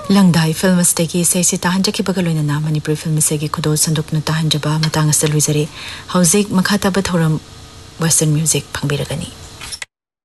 Langdai film stegi say si tahan jaki bagaloina na Manipuri film segi kudo sandukna tahan jaba matang asta luizari hauzik makhata bathoram western music pangbiragani.